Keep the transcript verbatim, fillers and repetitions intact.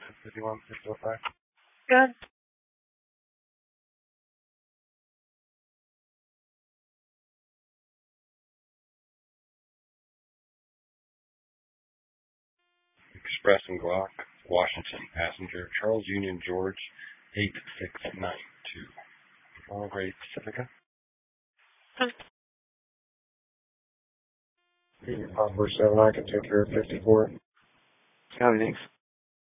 fifty-one, six oh five. Good. Express and Glock, Washington, passenger Charles Union George, eight six nine two. All Great Pacifica. Osborne seven, I can take care of fifty-four. Copy, thanks.